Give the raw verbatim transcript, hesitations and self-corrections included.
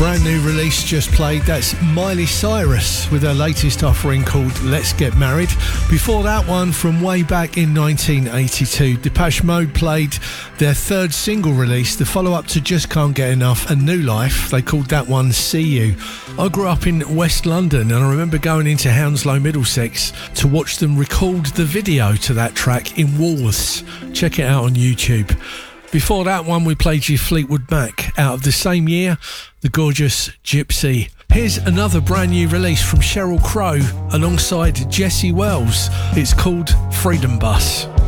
Brand new release just played. That's Miley Cyrus with her latest offering called Let's Get Married. Before that one, from way back in nineteen eighty-two, Depeche Mode played their third single release, the follow-up to Just Can't Get Enough, A New Life. They called that one See You. I grew up in West London and I remember going into Hounslow, Middlesex to watch them record the video to that track in Woolworths. Check it out on YouTube. Before that one, we played you Fleetwood Mac. Out of the same year, the gorgeous Gypsy. Here's another brand new release from Sheryl Crow alongside Jesse Wells. It's called Freedom Bus.